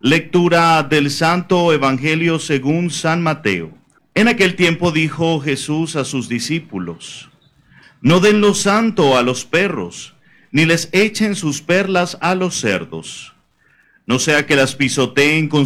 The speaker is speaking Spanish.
Lectura del Santo Evangelio según San Mateo. En aquel tiempo dijo Jesús a sus discípulos: No den lo santo a los perros, ni les echen sus perlas a los cerdos, no sea que las pisoteen con